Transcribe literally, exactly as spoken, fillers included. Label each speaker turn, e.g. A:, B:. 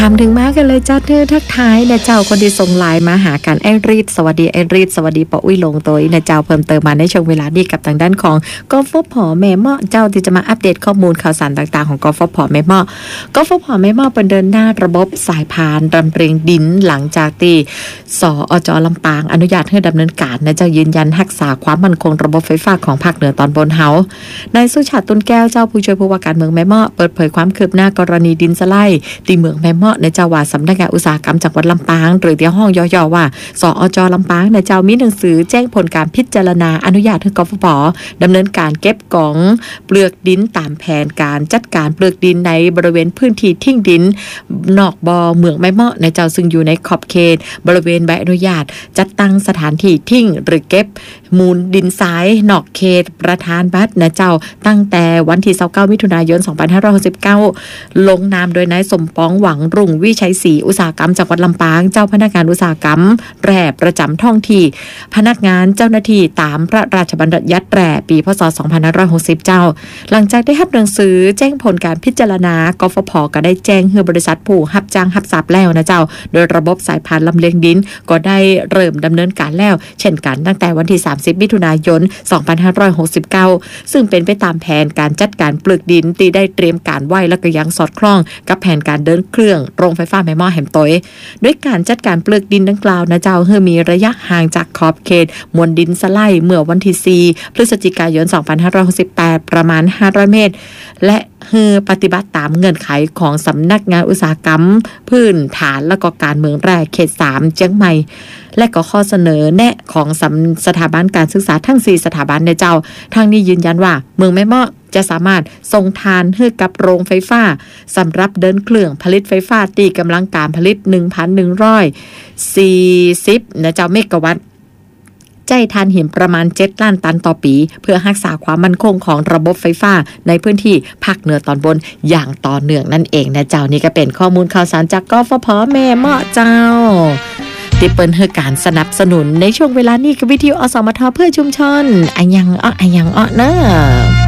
A: ถามถึงมากันเลยจ้าเธอทักทายนะเจ้าคนที่ส่งไลน์มาหากันไอรีดสวัสดีไอรีดสวัสดีปออุ้ยลงตัวนะเจ้าเพิ่มเติมมาในช่วงเวลานี้กับทางด้านของกฟผแม่เมาะเจ้าที่จะมาอัปเดตข้อมูลข่าวสารต่างๆของกฟผแม่เมาะกฟผแม่เมาะเป็นเดินหน้าระบบสายพานรำเรียงดินหลังจากที่สอจลำปางอนุญาตให้ดำเนินการนะเจ้ายืนยันรักษาความมั่นคงระบบไฟฟ้าของภาคเหนือตอนบนเฮานายสุชาติตุนแก้วเจ้าผู้ช่วยผู้ว่าการเมืองแม่เมาะเปิดเผยความคืบหน้ากรณีดินสไลด์ที่เมืองแม่เมาะในเจ้าว่าสำนักงานอุตสาหกรรมจังหวัดลำปางหรือที่ห้องย่อๆว่าสอจลำปางในเจ้ามีหนังสือแจ้งผลการพิจารณาอนุญาตให้กฟผดำเนินการเก็บกองเปลือกดินตามแผนการจัดการเปลือกดินในบริเวณพื้นที่ทิ้งดินนอกบ่อเมืองแม่เมาะในเจ้าซึ่งอยู่ในขอบเขตบริเวณใบอนุญาตจัดตั้งสถานที่ทิ้งหรือเก็บมูลดินทรายนอกเขตประธานบัตรนะเจ้าตั้งแต่วันที่ยี่สิบเก้ามิถุนายนสองพันห้าร้อยหกสิบเก้าลงนามโดยนายสมปองหวังรุ่งวิชัยศรีอุตสาหกรรมจังหวัดลำปางเจ้าพนักงานอุตสาหกรรมแร่ประจำท้องที่พนักงานเจ้าหน้าที่ตามพระราชบัญญัติแร่ปีพศสองพันห้าร้อยหกสิบเจ้าหลังจากได้รับหนังสือแจ้งผลการพิจารณากฟผก็ได้แจ้งให้บริษัทผู้รับจ้างรับทราบแล้วนะเจ้าโดยระบบสายพานลำเลียงดินก็ได้เริ่มดำเนินการแล้วเช่นกันตั้งแต่วันที่สามสิบมิถุนายนสองพันห้าร้อยหกสิบเก้าซึ่งเป็นไปตามแผนการจัดการเปลือกดินที่ได้เตรียมการไว้และก็ยังสอดคล้องกับแผนการเดินเครื่องโรงไฟฟ้าแม่เมาะแหมตอยด้วยการจัดการเปลือกดินดังกล่าวนะเจ้าเพื่อมีระยะห่างจากขอบเขตมวลดินสไลด์เมื่อวันที่สี่พฤศจิกายนสองพันห้าร้อยหกสิบแปดประมาณห้าร้อยเมตรและเพื่อปฏิบัติตามเงื่อนไขของสำนักงานอุตสาหกรรมพื้นฐานและก็การเมืองแร่เขตสามเชียงใหม่และก็ข้อเสนอแนะของสถาบันการศึกษาทั้งสี่สถาบันในเจ้าทางนี้ยืนยันว่าเมืองแม่เมาะจะสามารถส่งทานให้กับโรงไฟฟ้าสำหรับเดินเครื่องผลิตไฟฟ้าตีกำลังการผลิต หนึ่งพันหนึ่งร้อยสี่สิบ นะเจ้าเมกะวัตต์ใจทานหินประมาณเจ็ดล้านตันต่อปีเพื่อรักษาความมั่นคงของระบบไฟฟ้าในพื้นที่ภาคเหนือตอนบนอย่างต่อเนื่องนั่นเองนะเจ้านี่ก็เป็นข้อมูลข่าวสารจากกฟผแม่เมาะเจ้าที่เปิ้นให้การสนับสนุนในช่วงเวลานี้กับวิทยุอสมทเพื่อชุมชนอะยังอ้ออะยังอ้อเนอะ